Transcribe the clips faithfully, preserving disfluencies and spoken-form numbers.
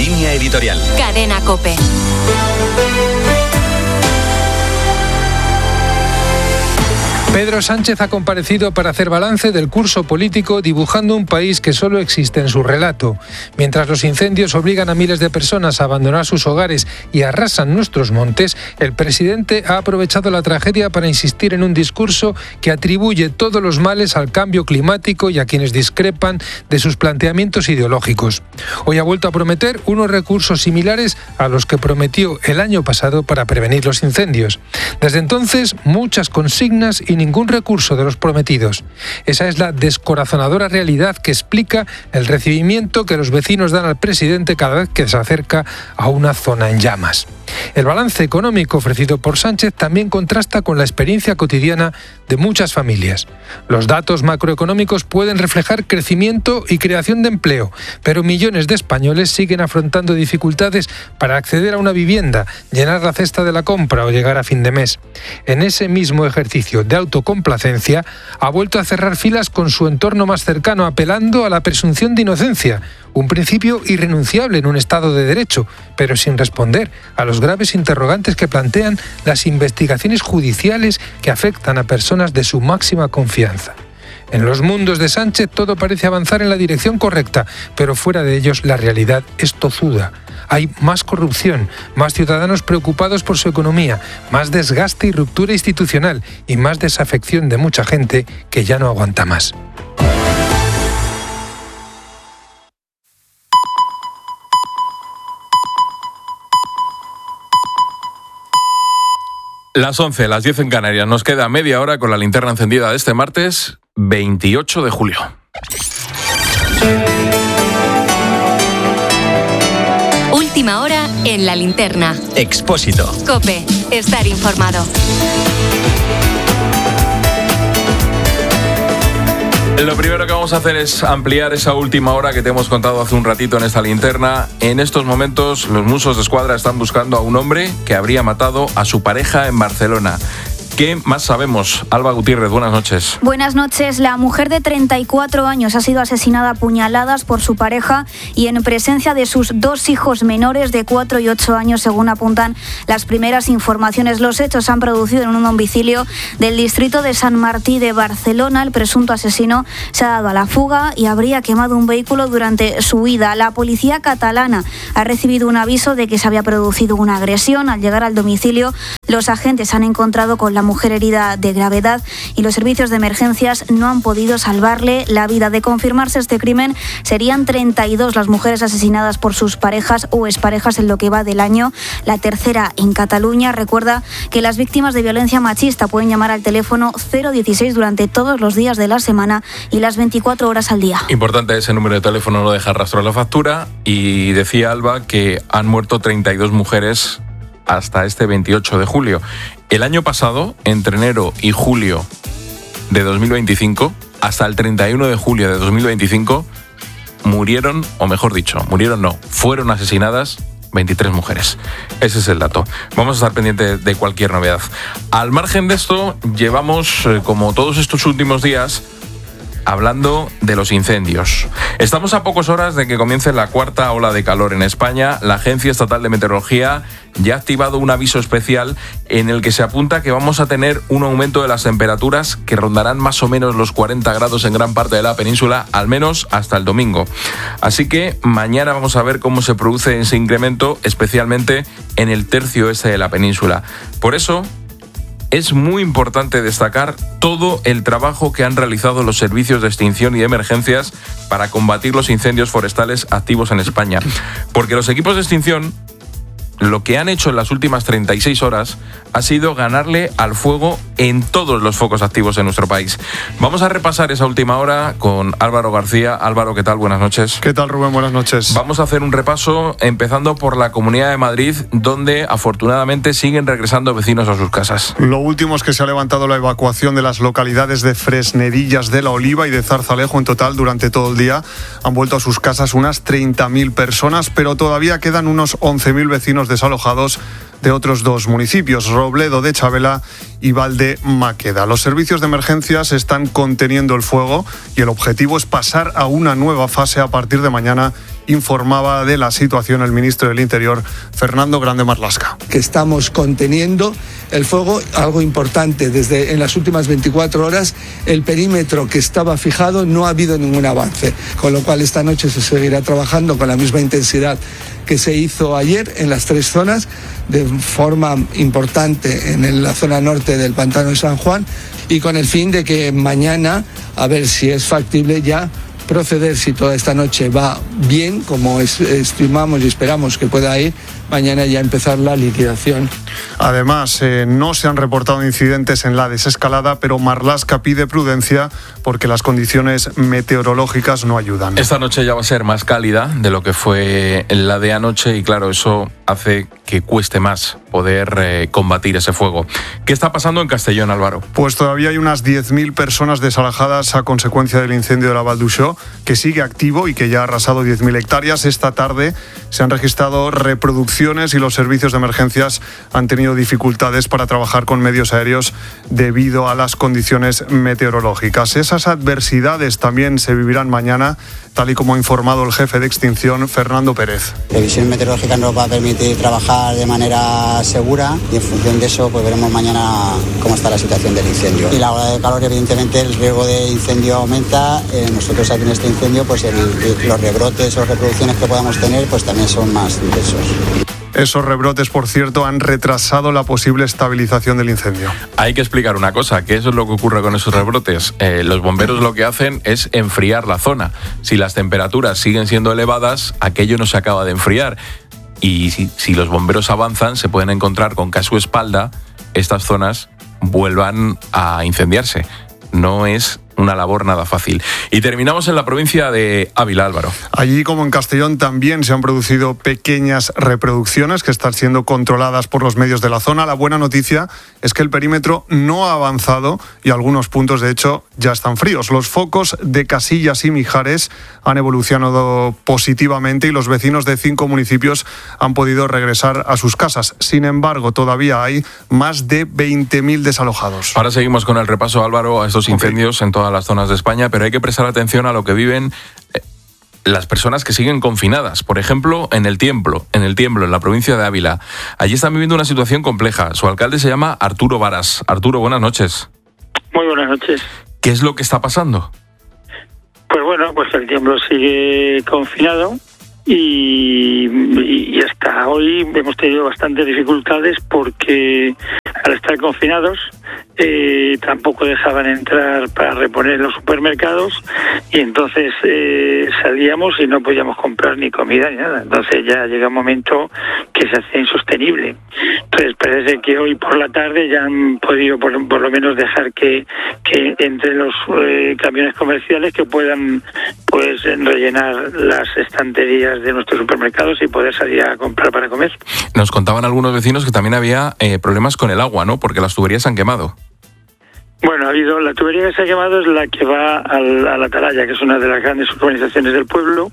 Línea editorial. Cadena COPE. Pedro Sánchez ha comparecido para hacer balance del curso político, dibujando un país que solo existe en su relato. Mientras los incendios obligan a miles de personas a abandonar sus hogares y arrasan nuestros montes, el presidente ha aprovechado la tragedia para insistir en un discurso que atribuye todos los males al cambio climático y a quienes discrepan de sus planteamientos ideológicos. Hoy ha vuelto a prometer unos recursos similares a los que prometió el año pasado para prevenir los incendios. Desde entonces, muchas consignas y ningún recurso de los prometidos. Esa es la descorazonadora realidad que explica el recibimiento que los vecinos dan al presidente cada vez que se acerca a una zona en llamas. El balance económico ofrecido por Sánchez también contrasta con la experiencia cotidiana de muchas familias. Los datos macroeconómicos pueden reflejar crecimiento y creación de empleo, pero millones de españoles siguen afrontando dificultades para acceder a una vivienda, llenar la cesta de la compra o llegar a fin de mes. En ese mismo ejercicio de autocomplacencia, ha vuelto a cerrar filas con su entorno más cercano, apelando a la presunción de inocencia, un principio irrenunciable en un Estado de Derecho, pero sin responder a los graves interrogantes que plantean las investigaciones judiciales que afectan a personas de su máxima confianza. En los mundos de Sánchez todo parece avanzar en la dirección correcta, pero fuera de ellos la realidad es tozuda. Hay más corrupción, más ciudadanos preocupados por su economía, más desgaste y ruptura institucional y más desafección de mucha gente que ya no aguanta más. Las once, las diez en Canarias. Nos queda media hora con la linterna encendida de este martes veintiocho de julio. Última hora en la linterna. Expósito. COPE. Estar informado. Lo primero que vamos a hacer es ampliar esa última hora que te hemos contado hace un ratito en esta linterna. En estos momentos, los Mossos de Escuadra están buscando a un hombre que habría matado a su pareja en Barcelona. ¿Qué más sabemos? Alba Gutiérrez, buenas noches. Buenas noches. La mujer de treinta y cuatro años ha sido asesinada a puñaladas por su pareja y en presencia de sus dos hijos menores de cuatro y ocho años, según apuntan las primeras informaciones. Los hechos se han producido en un domicilio del distrito de San Martí de Barcelona. El presunto asesino se ha dado a la fuga y habría quemado un vehículo durante su huida. La policía catalana ha recibido un aviso de que se había producido una agresión. Al llegar al domicilio, los agentes han encontrado con la mujer herida de gravedad y los servicios de emergencias no han podido salvarle la vida. De confirmarse este crimen, serían treinta y dos las mujeres asesinadas por sus parejas o exparejas en lo que va del año, la tercera en Cataluña. Recuerda que las víctimas de violencia machista pueden llamar al teléfono cero dieciséis durante todos los días de la semana y las veinticuatro horas al día. Importante ese número de teléfono, no dejar rastro en la factura. Y decía Alba que han muerto treinta y dos mujeres hasta este veintiocho de julio. El año pasado, entre enero y julio de dos mil veinticinco, hasta el treinta y uno de julio de dos mil veinticinco, murieron, o mejor dicho, murieron no, fueron asesinadas veintitrés mujeres. Ese es el dato. Vamos a estar pendientes de cualquier novedad. Al margen de esto, llevamos, como todos estos últimos días, hablando de los incendios. Estamos a pocas horas de que comience la cuarta ola de calor en España. La Agencia Estatal de Meteorología ya ha activado un aviso especial en el que se apunta que vamos a tener un aumento de las temperaturas que rondarán más o menos los cuarenta grados en gran parte de la península, al menos hasta el domingo. Así que mañana vamos a ver cómo se produce ese incremento, especialmente en el tercio este de la península. Por eso es muy importante destacar todo el trabajo que han realizado los servicios de extinción y de emergencias para combatir los incendios forestales activos en España. Porque los equipos de extinción lo que han hecho en las últimas treinta y seis horas ha sido ganarle al fuego en todos los focos activos en nuestro país. Vamos a repasar esa última hora con Álvaro García. Álvaro, ¿qué tal? Buenas noches. ¿Qué tal, Rubén? Buenas noches. Vamos a hacer un repaso empezando por la Comunidad de Madrid, donde afortunadamente siguen regresando vecinos a sus casas. Lo último es que se ha levantado la evacuación de las localidades de Fresnedillas de la Oliva y de Zarzalejo. En total, durante todo el día han vuelto a sus casas unas treinta mil personas, pero todavía quedan unos once mil vecinos desalojados de otros dos municipios, Robledo de Chabela y Valdemaqueda. Los servicios de emergencias están conteniendo el fuego y el objetivo es pasar a una nueva fase a partir de mañana, informaba de la situación el ministro del Interior, Fernando Grande Marlaska. Que estamos conteniendo el fuego, algo importante, desde en las últimas veinticuatro horas el perímetro que estaba fijado no ha habido ningún avance, con lo cual esta noche se seguirá trabajando con la misma intensidad que se hizo ayer en las tres zonas, de forma importante en la zona norte del Pantano de San Juan, y con el fin de que mañana, a ver si es factible ya proceder, si toda esta noche va bien, como es, estimamos y esperamos que pueda ir, mañana ya empezar la liquidación. Además, eh, no se han reportado incidentes en la desescalada, pero Marlaska pide prudencia porque las condiciones meteorológicas no ayudan. Esta noche ya va a ser más cálida de lo que fue la de anoche y claro, eso hace que cueste más poder eh, combatir ese fuego. ¿Qué está pasando en Castellón, Álvaro? Pues todavía hay unas diez mil personas desalojadas a consecuencia del incendio de la Val d'Uixó, que sigue activo y que ya ha arrasado diez mil hectáreas. Esta tarde se han registrado reproducciones y los servicios de emergencias han tenido dificultades para trabajar con medios aéreos debido a las condiciones meteorológicas. Esas adversidades también se vivirán mañana, tal y como ha informado el jefe de extinción, Fernando Pérez. La previsión meteorológica nos va a permitir trabajar de manera segura y en función de eso pues veremos mañana cómo está la situación del incendio. Y la ola de calor, evidentemente, el riesgo de incendio aumenta. Eh, nosotros aquí en este incendio, pues el, los rebrotes o reproducciones que podamos tener pues también son más intensos. Esos rebrotes, por cierto, han retrasado la posible estabilización del incendio. Hay que explicar una cosa, que eso es lo que ocurre con esos rebrotes. Eh, los bomberos lo que hacen es enfriar la zona. Si las temperaturas siguen siendo elevadas, aquello no se acaba de enfriar. Y si, si los bomberos avanzan, se pueden encontrar con que a su espalda estas zonas vuelvan a incendiarse. No es una labor nada fácil. Y terminamos en la provincia de Ávila, Álvaro. Allí, como en Castellón, también se han producido pequeñas reproducciones que están siendo controladas por los medios de la zona. La buena noticia es que el perímetro no ha avanzado y algunos puntos, de hecho, ya están fríos. Los focos de Casillas y Mijares han evolucionado positivamente y los vecinos de cinco municipios han podido regresar a sus casas. Sin embargo, todavía hay más de veinte mil desalojados. Ahora seguimos con el repaso, Álvaro, a estos incendios okay. en todas las zonas de España, pero hay que prestar atención a lo que viven eh, las personas que siguen confinadas. Por ejemplo, en el Tiemblo, en el Tiemblo, en la provincia de Ávila. Allí están viviendo una situación compleja. Su alcalde se llama Arturo Varas. Arturo, buenas noches. Muy buenas noches. ¿Qué es lo que está pasando? Pues bueno, pues el Tiemblo sigue confinado y, y hasta hoy hemos tenido bastantes dificultades porque al estar confinados eh, tampoco dejaban entrar para reponer los supermercados y entonces eh, salíamos y no podíamos comprar ni comida ni nada. Entonces ya llega un momento que se hace insostenible. Entonces parece que hoy por la tarde ya han podido por, por lo menos dejar que, que entre los eh, camiones comerciales que puedan pues rellenar las estanterías de nuestros supermercados y poder salir a comprar para comer. Nos contaban algunos vecinos que también había eh, problemas con el agua, ¿no? Porque las tuberías se han quemado. Bueno, ha habido la tubería que se ha quemado es la que va al, a la Atalaya, que es una de las grandes urbanizaciones del pueblo,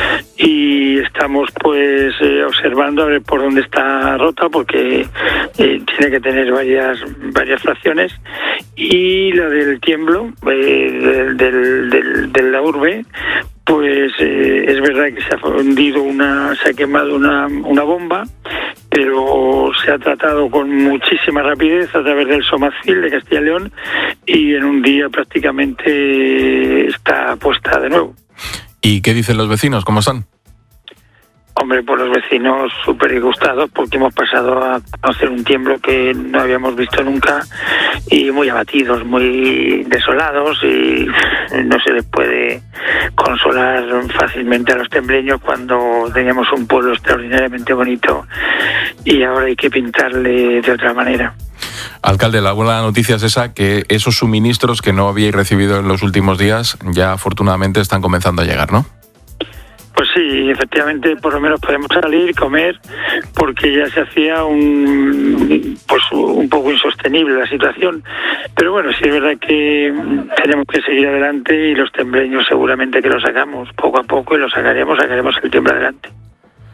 y estamos pues eh, observando a ver por dónde está rota, porque eh, tiene que tener varias varias fracciones, y la del Tiemblo, eh, del, del, de la urbe, pues eh, es verdad que se ha hundido una, se ha quemado una, una bomba, pero se ha tratado con muchísima rapidez a través del Somacil de Castilla y León y en un día prácticamente está puesta de nuevo. ¿Y qué dicen los vecinos? ¿Cómo están? Hombre, pues los vecinos súper disgustados porque hemos pasado a conocer un tiemblo que no habíamos visto nunca y muy abatidos, muy desolados, y no se les puede consolar fácilmente a los tembleños cuando teníamos un pueblo extraordinariamente bonito y ahora hay que pintarle de otra manera. Alcalde, la buena noticia es esa, que esos suministros que no habíais recibido en los últimos días ya afortunadamente están comenzando a llegar, ¿no? Pues sí, efectivamente, por lo menos podemos salir, comer, porque ya se hacía un pues un poco insostenible la situación. Pero bueno, sí es verdad que tenemos que seguir adelante y los tembleños seguramente que lo sacamos poco a poco y lo sacaremos, sacaremos el tiemblo adelante.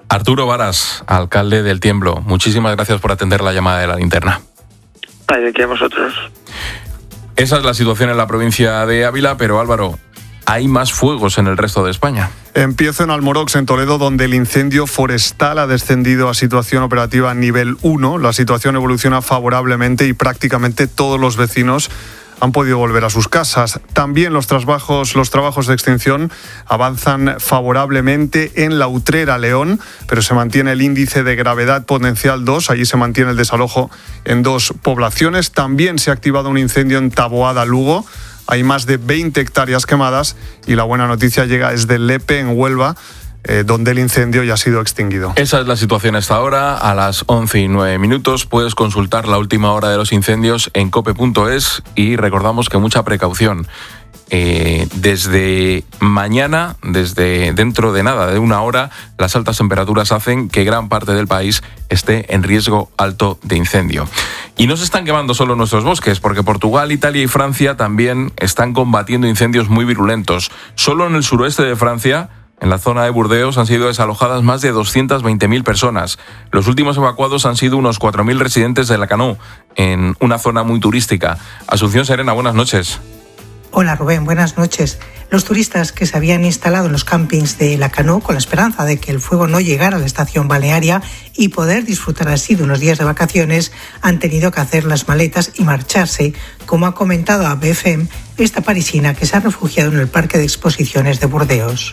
Arturo Varas, alcalde del Tiemblo, muchísimas gracias por atender la llamada de La Linterna. Ay, de que a vosotros. Esa es la situación en la provincia de Ávila, pero Álvaro, hay más fuegos en el resto de España. Empiezo en Almorox, en Toledo, donde el incendio forestal ha descendido a situación operativa nivel uno. La situación evoluciona favorablemente y prácticamente todos los vecinos han podido volver a sus casas. También los trabajos, los trabajos de extinción avanzan favorablemente en La Utrera, León, pero se mantiene el índice de gravedad potencial dos. Allí se mantiene el desalojo en dos poblaciones. También se ha activado un incendio en Taboada, Lugo. Hay más de veinte hectáreas quemadas y la buena noticia llega desde Lepe, en Huelva, eh, donde el incendio ya ha sido extinguido. Esa es la situación hasta ahora. A las once y nueve minutos puedes consultar la última hora de los incendios en cope punto es y recordamos que mucha precaución. Eh, desde mañana, desde dentro de nada, de una hora, las altas temperaturas hacen que gran parte del país esté en riesgo alto de incendio. Y no se están quemando solo nuestros bosques, porque Portugal, Italia y Francia también están combatiendo incendios muy virulentos. Solo en el suroeste de Francia, en la zona de Burdeos, han sido desalojadas más de doscientas veinte mil personas. Los últimos evacuados han sido unos cuatro mil residentes de Lacanau, en una zona muy turística. Asunción Serena, buenas noches. Hola Rubén, buenas noches. Los turistas que se habían instalado en los campings de Lacanau con la esperanza de que el fuego no llegara a la estación balnearia y poder disfrutar así de unos días de vacaciones han tenido que hacer las maletas y marcharse, como ha comentado a B F M esta parisina que se ha refugiado en el Parque de Exposiciones de Burdeos.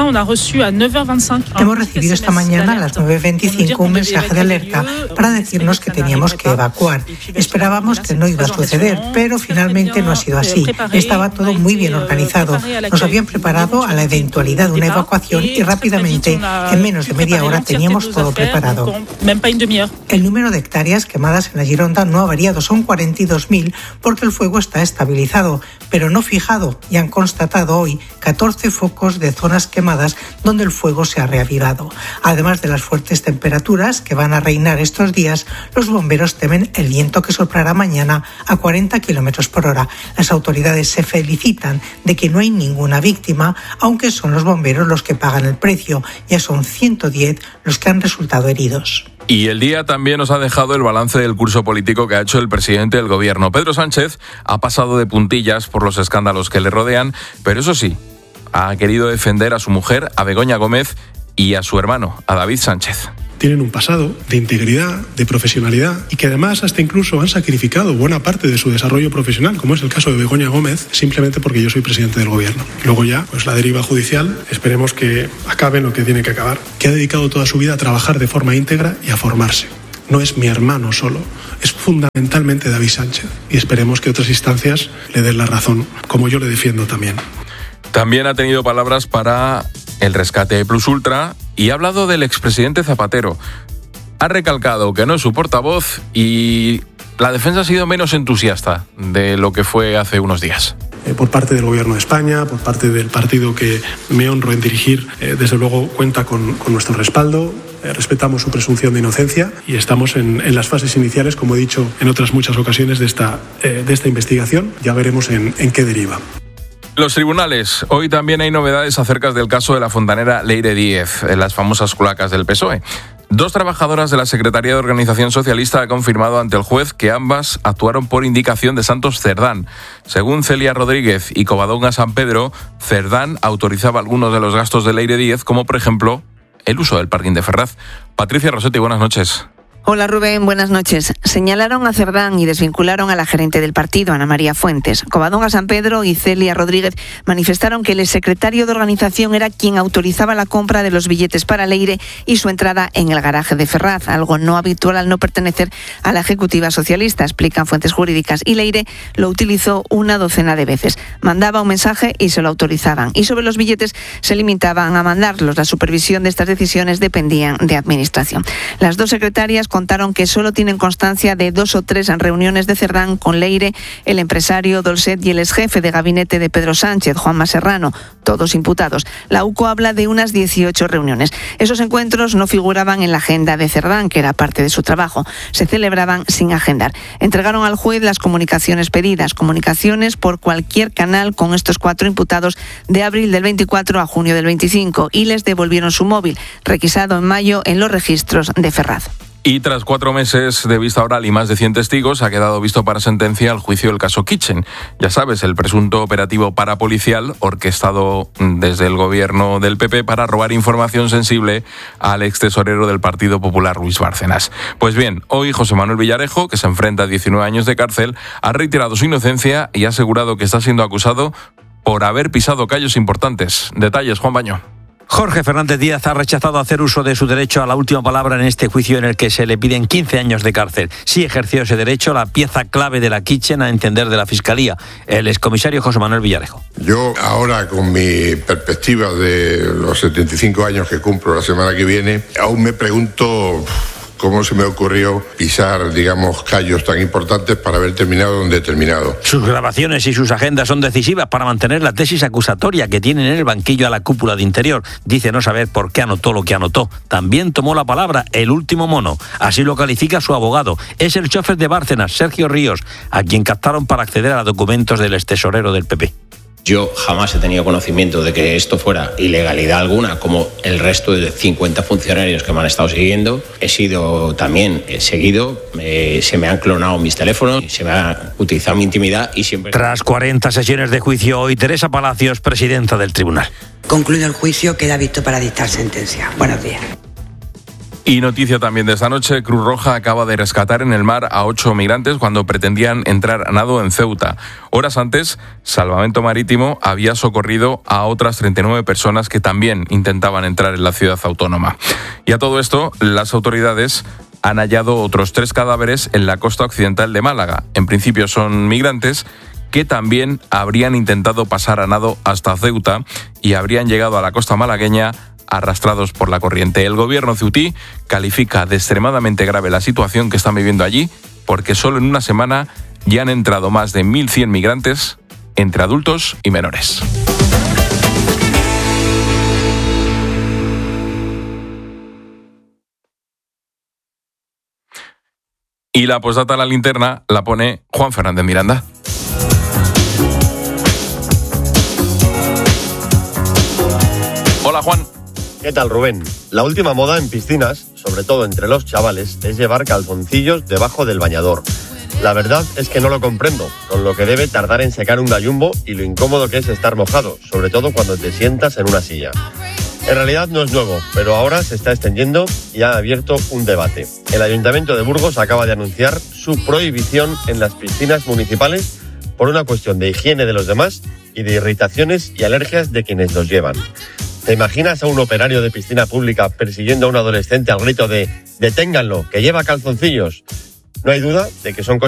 Hemos recibido esta mañana a las nueve veinticinco un mensaje de alerta para decirnos que teníamos que evacuar. Esperábamos que no iba a suceder, pero finalmente no ha sido así. Estaba todo muy bien organizado. Nos habían preparado a la eventualidad de una evacuación y rápidamente, en menos de media hora, teníamos todo preparado. El número de hectáreas quemadas en la Gironda no ha variado, son cuarenta y dos mil, porque el fuego está estabilizado, pero no fijado, y han constatado hoy catorce focos de zonas quemadas donde el fuego se ha reavivado. Además de las fuertes temperaturas que van a reinar estos días, los bomberos temen el viento que soplará mañana a cuarenta kilómetros por hora. Las autoridades se felicitan de que no hay ninguna víctima, aunque son los bomberos los que pagan el precio. Ya son ciento diez los que han resultado heridos. Y el día también nos ha dejado el balance del curso político que ha hecho el presidente del gobierno. Pedro Sánchez ha pasado de puntillas por los escándalos que le rodean, pero eso sí, ha querido defender a su mujer, a Begoña Gómez, y a su hermano, a David Sánchez. Tienen un pasado de integridad, de profesionalidad y que además hasta incluso han sacrificado buena parte de su desarrollo profesional, como es el caso de Begoña Gómez, simplemente porque yo soy presidente del gobierno. Luego ya, pues la deriva judicial, esperemos que acabe lo que tiene que acabar. Que ha dedicado toda su vida a trabajar de forma íntegra y a formarse. No es mi hermano solo, es fundamentalmente David Sánchez y esperemos que otras instancias le den la razón, como yo le defiendo también. También ha tenido palabras para el rescate de Plus Ultra y ha hablado del expresidente Zapatero. Ha recalcado que no es su portavoz y la defensa ha sido menos entusiasta de lo que fue hace unos días. Eh, por parte del Gobierno de España, por parte del partido que me honro en dirigir, eh, desde luego cuenta con, con nuestro respaldo. Eh, respetamos su presunción de inocencia y estamos en, en las fases iniciales, como he dicho en otras muchas ocasiones, de esta, eh, de esta investigación. Ya veremos en, en qué deriva. Los tribunales. Hoy también hay novedades acerca del caso de la fontanera Leire Díez, en las famosas cloacas del P S O E. Dos trabajadoras de la Secretaría de Organización Socialista han confirmado ante el juez que ambas actuaron por indicación de Santos Cerdán. Según Celia Rodríguez y Covadonga San Pedro, Cerdán autorizaba algunos de los gastos de Leire Díez, como por ejemplo el uso del parking de Ferraz. Patricia Rossetti, buenas noches. Hola Rubén, buenas noches. Señalaron a Cerdán y desvincularon a la gerente del partido, Ana María Fuentes. Covadonga San Pedro y Celia Rodríguez manifestaron que el secretario de organización era quien autorizaba la compra de los billetes para Leire y su entrada en el garaje de Ferraz, algo no habitual al no pertenecer a la ejecutiva socialista, explican fuentes jurídicas. Y Leire lo utilizó una docena de veces. Mandaba un mensaje y se lo autorizaban. Y sobre los billetes se limitaban a mandarlos. La supervisión de estas decisiones dependían de administración. Las dos secretarias contaron que solo tienen constancia de dos o tres reuniones de Cerdán con Leire, el empresario Dolcet y el exjefe de gabinete de Pedro Sánchez, Juanma Serrano, todos imputados. La U C O habla de unas dieciocho reuniones. Esos encuentros no figuraban en la agenda de Cerdán, que era parte de su trabajo. Se celebraban sin agendar. Entregaron al juez las comunicaciones pedidas, comunicaciones por cualquier canal con estos cuatro imputados de abril del veinticuatro a junio del veinticinco, y les devolvieron su móvil, requisado en mayo en los registros de Ferraz. Y tras cuatro meses de vista oral y más de cien testigos, ha quedado visto para sentencia el juicio del caso Kitchen. Ya sabes, el presunto operativo parapolicial orquestado desde el gobierno del P P para robar información sensible al ex tesorero del Partido Popular, Luis Bárcenas. Pues bien, hoy José Manuel Villarejo, que se enfrenta a diecinueve años de cárcel, ha reiterado su inocencia y ha asegurado que está siendo acusado por haber pisado callos importantes. Detalles, Juan Baño. Jorge Fernández Díaz ha rechazado hacer uso de su derecho a la última palabra en este juicio en el que se le piden quince años de cárcel. Sí ejerció ese derecho, la pieza clave de la Kitchen a entender de la Fiscalía, el excomisario José Manuel Villarejo. Yo ahora, con mi perspectiva de los setenta y cinco años que cumplo la semana que viene, aún me pregunto cómo se me ocurrió pisar, digamos, callos tan importantes para haber terminado donde he terminado. Sus grabaciones y sus agendas son decisivas para mantener la tesis acusatoria que tienen en el banquillo a la cúpula de Interior. Dice no saber por qué anotó lo que anotó. También tomó la palabra el último mono. Así lo califica su abogado. Es el chofer de Bárcenas, Sergio Ríos, a quien captaron para acceder a documentos del extesorero del P P. Yo jamás he tenido conocimiento de que esto fuera ilegalidad alguna, como el resto de cincuenta funcionarios que me han estado siguiendo. He sido también seguido, eh, se me han clonado mis teléfonos, se me ha utilizado mi intimidad y siempre... Tras cuarenta sesiones de juicio hoy, Teresa Palacios, presidenta del tribunal. Concluido el juicio, queda visto para dictar sentencia. Buenos días. Y noticia también de esta noche, Cruz Roja acaba de rescatar en el mar a ocho migrantes cuando pretendían entrar a nado en Ceuta. Horas antes, Salvamento Marítimo había socorrido a otras treinta y nueve personas que también intentaban entrar en la ciudad autónoma. Y a todo esto, las autoridades han hallado otros tres cadáveres en la costa occidental de Málaga. En principio son migrantes que también habrían intentado pasar a nado hasta Ceuta y habrían llegado a la costa malagueña arrastrados por la corriente. El gobierno ceutí califica de extremadamente grave la situación que están viviendo allí, porque solo en una semana ya han entrado más de mil cien migrantes entre adultos y menores. Y la postdata a la linterna la pone Juan Fernández Miranda. Hola, Juan. ¿Qué tal, Rubén? La última moda en piscinas, sobre todo entre los chavales, es llevar calzoncillos debajo del bañador. La verdad es que no lo comprendo, con lo que debe tardar en secar un gallumbo y lo incómodo que es estar mojado, sobre todo cuando te sientas en una silla. En realidad no es nuevo, pero ahora se está extendiendo y ha abierto un debate. El Ayuntamiento de Burgos acaba de anunciar su prohibición en las piscinas municipales por una cuestión de higiene de los demás y de irritaciones y alergias de quienes los llevan. ¿Te imaginas a un operario de piscina pública persiguiendo a un adolescente al grito de «deténganlo, que lleva calzoncillos»? No hay duda de que son cosas